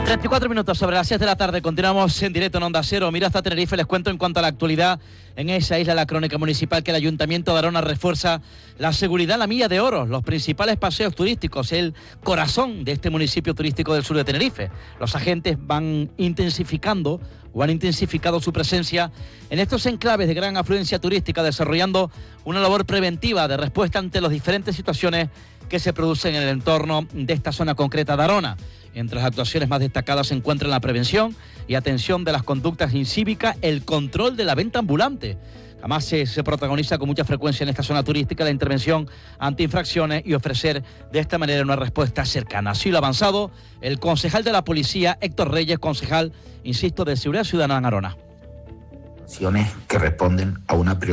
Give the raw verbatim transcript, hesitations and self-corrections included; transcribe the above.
treinta y cuatro minutos sobre las seis de la tarde, continuamos en directo en Onda Cero. Mira hasta Tenerife, les cuento en cuanto a la actualidad en esa isla, la crónica municipal, que el Ayuntamiento de Arona refuerza la seguridad en la Milla de Oro, los principales paseos turísticos, el corazón de este municipio turístico del sur de Tenerife. Los agentes van intensificando o han intensificado su presencia en estos enclaves de gran afluencia turística, desarrollando una labor preventiva de respuesta ante las diferentes situaciones que se producen en el entorno de esta zona concreta de Arona. Entre las actuaciones más destacadas se encuentran la prevención y atención de las conductas incívicas, el control de la venta ambulante. Además se, se protagoniza con mucha frecuencia en esta zona turística la intervención ante infracciones y ofrecer de esta manera una respuesta cercana. Así lo ha avanzado el concejal de la policía, Héctor Reyes, concejal, insisto, de Seguridad Ciudadana en Arona. Acciones que responden a una prioridad.